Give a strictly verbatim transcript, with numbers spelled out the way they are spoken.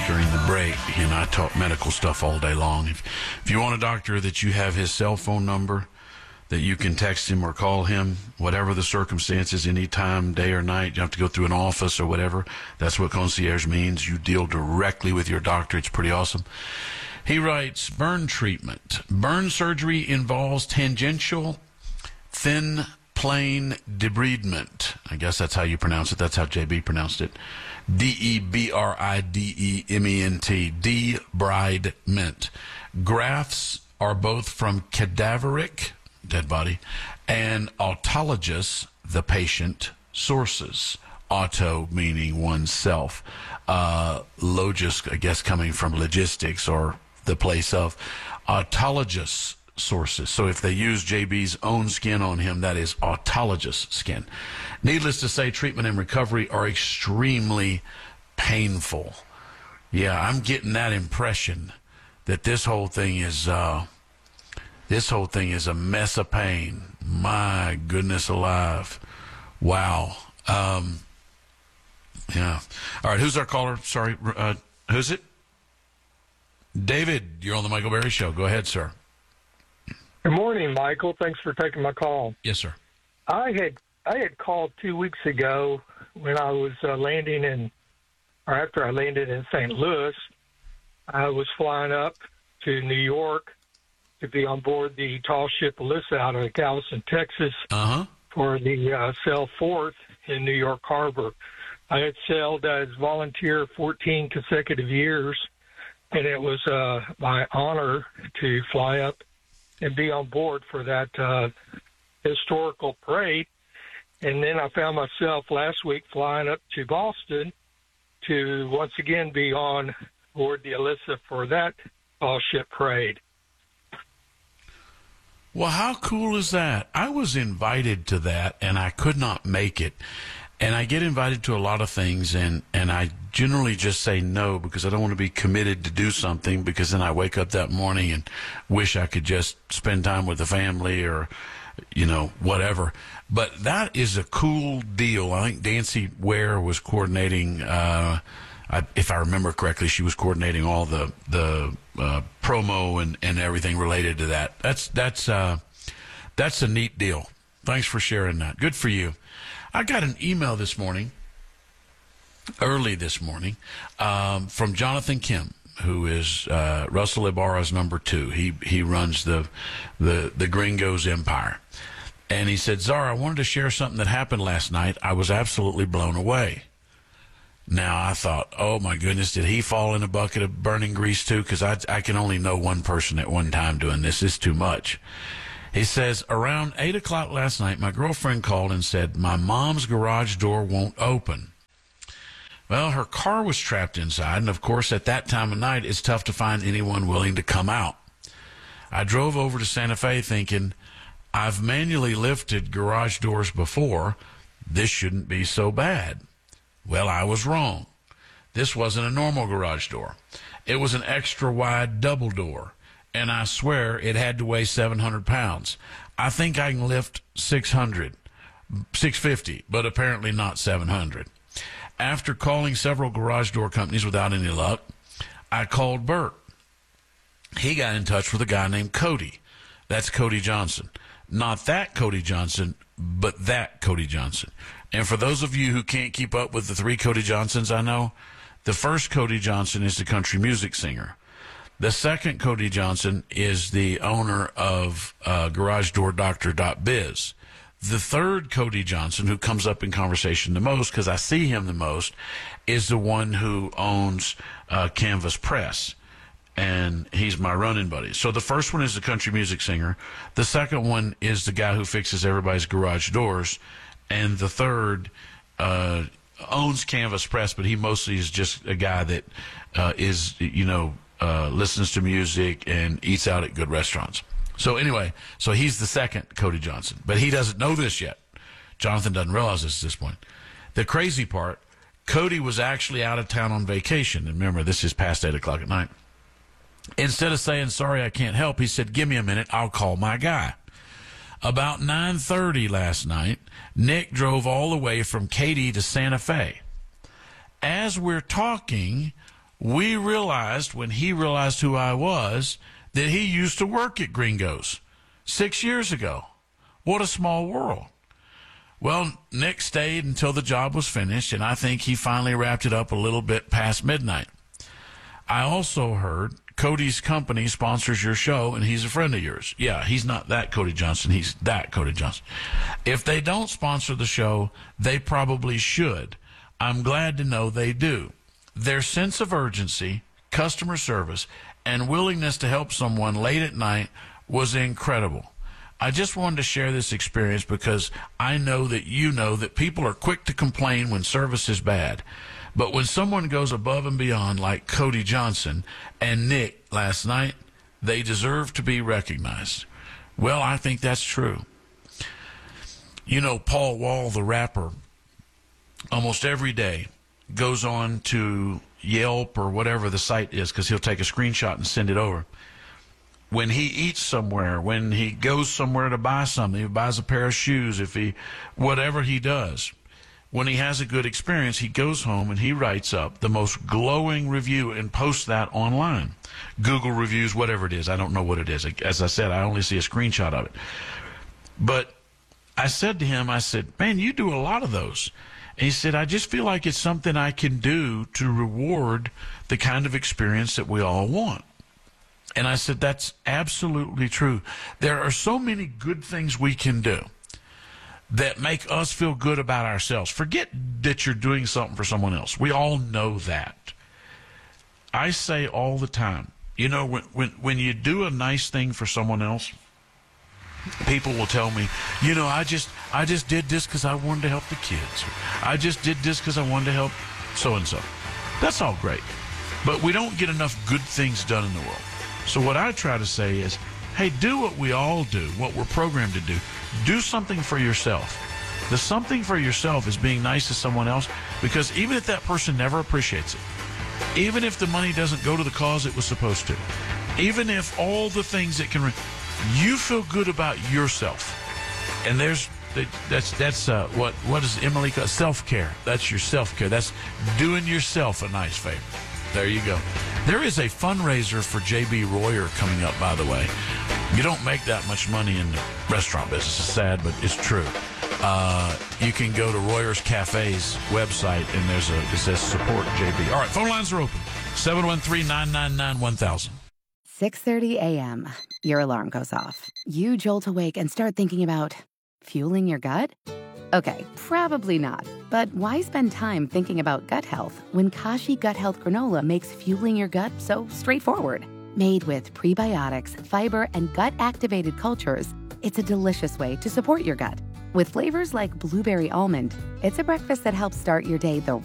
during the break. He and I talk medical stuff all day long. If, if you want a doctor that you have his cell phone number, that you can text him or call him, whatever the circumstances, anytime, day or night. You have to go through an office or whatever. That's what concierge means. You deal directly with your doctor. It's pretty awesome. He writes, burn treatment. Burn surgery involves tangential, thin plane debridement. I guess that's how you pronounce it. That's how J B pronounced it. D E B R I D E M E N T. Debridement. Grafts are both from cadaveric, dead body, and autologous, the patient, sources. Auto meaning oneself. Uh, logis, I guess, coming from logistics or the place of autologous sources. So if they use J B's own skin on him, that is autologous skin. Needless to say, treatment and recovery are extremely painful. Yeah, I'm getting that impression that this whole thing is... Uh, This whole thing is a mess of pain. My goodness alive. Wow. Um, yeah. All right, who's our caller? Sorry, uh, who's it? David, you're on the Michael Berry Show. Go ahead, sir. Good morning, Michael. Thanks for taking my call. Yes, sir. I had I had called two weeks ago when I was uh, landing in, or after I landed in Saint Louis. I was flying up to New York to be on board the tall ship Alyssa out of Galveston, Texas, uh-huh. for the uh, sail forth in New York Harbor. I had sailed as volunteer fourteen consecutive years, and it was uh, my honor to fly up and be on board for that uh, historical parade. And then I found myself last week flying up to Boston to once again be on board the Alyssa for that tall ship parade. Well, how cool is that? I was invited to that, and I could not make it. And I get invited to a lot of things, and, and I generally just say no because I don't want to be committed to do something, because then I wake up that morning and wish I could just spend time with the family or, you know, whatever. But that is a cool deal. I think Dancy Ware was coordinating, uh, I, if I remember correctly, she was coordinating all the the uh, promo and, and everything related to that. That's that's uh, that's a neat deal. Thanks for sharing that. Good for you. I got an email this morning, early this morning, um, from Jonathan Kim, who is uh, Russell Ibarra's number two. He he runs the the the Gringos Empire, and he said, "Czar, I wanted to share something that happened last night. I was absolutely blown away." Now, I thought, oh, my goodness, did he fall in a bucket of burning grease, too? Because I, I can only know one person at one time doing this. It's too much. He says, around eight o'clock last night, my girlfriend called and said, my mom's garage door won't open. Well, her car was trapped inside, and, of course, at that time of night, it's tough to find anyone willing to come out. I drove over to Santa Fe thinking, I've manually lifted garage doors before. This shouldn't be so bad. Well, I was wrong. This wasn't a normal garage door. It was an extra wide double door, and I swear it had to weigh seven hundred pounds. I think I can lift six hundred, six fifty, but apparently not seven hundred. After calling several garage door companies without any luck, I called Bert. He got in touch with a guy named Cody. That's Cody Johnson. Not that Cody Johnson, but that Cody Johnson. And for those of you who can't keep up with the three Cody Johnsons I know, the first Cody Johnson is the country music singer. The second Cody Johnson is the owner of uh, garage door doctor dot biz. The third Cody Johnson, who comes up in conversation the most because I see him the most, is the one who owns uh, Canvas Press. And he's my running buddy. So the first one is the country music singer. The second one is the guy who fixes everybody's garage doors. And the third uh, owns Canvas Press, but he mostly is just a guy that uh, is, you know, uh, listens to music and eats out at good restaurants. So anyway, so he's the second Cody Johnson. But he doesn't know this yet. Jonathan doesn't realize this at this point. The crazy part, Cody was actually out of town on vacation. And remember, this is past eight o'clock at night. Instead of saying, sorry, I can't help, he said, give me a minute, I'll call my guy. About nine thirty last night, Nick drove all the way from Katy to Santa Fe. As we're talking, we realized when he realized who I was that he used to work at Gringo's six years ago. What a small world. Well, Nick stayed until the job was finished, and I think he finally wrapped it up a little bit past midnight. I also heard Cody's company sponsors your show, and he's a friend of yours. Yeah, he's not that Cody Johnson. He's that Cody Johnson. If they don't sponsor the show, they probably should. I'm glad to know they do. Their sense of urgency, customer service, and willingness to help someone late at night was incredible. I just wanted to share this experience because I know that you know that people are quick to complain when service is bad. But when someone goes above and beyond like Cody Johnson and Nick last night, they deserve to be recognized. Well, I think that's true. You know, Paul Wall, the rapper, almost every day goes on to Yelp or whatever the site is because he'll take a screenshot and send it over. When he eats somewhere, when he goes somewhere to buy something, he buys a pair of shoes, if he, whatever he does, when he has a good experience, he goes home and he writes up the most glowing review and posts that online. Google reviews, whatever it is. I don't know what it is. As I said, I only see a screenshot of it. But I said to him, I said, man, you do a lot of those. And he said, I just feel like it's something I can do to reward the kind of experience that we all want. And I said, that's absolutely true. There are so many good things we can do that make us feel good about ourselves. Forget that you're doing something for someone else. We all know that. I say all the time, you know, when, when, when you do a nice thing for someone else, people will tell me, you know, I just I just did this because I wanted to help the kids. I just did this because I wanted to help so-and-so. That's all great. But we don't get enough good things done in the world. So what I try to say is, hey, do what we all do, what we're programmed to do. Do something for yourself. The something for yourself is being nice to someone else, because even if that person never appreciates it, even if the money doesn't go to the cause it was supposed to, even if all the things it can, re- you feel good about yourself. And there's that's that's uh, what what is Emily call self-care. That's your self-care. That's doing yourself a nice favor. There you go. There is a fundraiser for J B. Royer coming up, by the way. You don't make that much money in the restaurant business. It's sad, but it's true. Uh, you can go to Royer's Cafe's website, and there's a it says support J B. All right, phone lines are open. seven one three, nine nine nine, one thousand. six thirty a.m. Your alarm goes off. You jolt awake and start thinking about fueling your gut? Okay, probably not. But why spend time thinking about gut health when Kashi Gut Health Granola makes fueling your gut so straightforward? Made with prebiotics, fiber, and gut-activated cultures, it's a delicious way to support your gut. With flavors like blueberry almond, it's a breakfast that helps start your day the